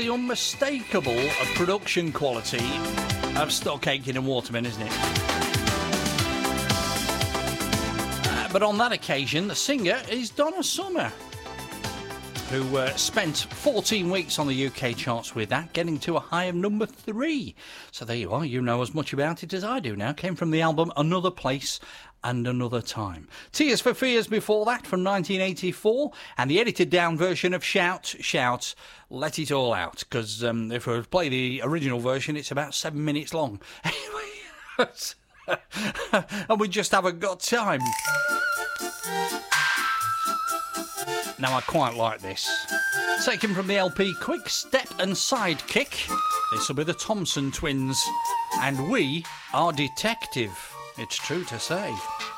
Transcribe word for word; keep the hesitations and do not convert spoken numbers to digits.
The unmistakable production quality of Stock Aitken and Waterman, isn't it? Uh, but on that occasion, the singer is Donna Summer, who uh, spent fourteen weeks on the U K charts with that, getting to a high of number three. So there you are, you know as much about it as I do now. Came from the album Another Place and Another Time. Tears for Fears before that from nineteen eighty-four, and the edited down version of Shout, Shout, Let It All Out, because um, if we play the original version, it's about seven minutes long. Anyway, and we just haven't got time. Now, I quite like this. Taken from the L P Quick Step and Sidekick. This will be the Thompson Twins. And we are detective. It's true to say.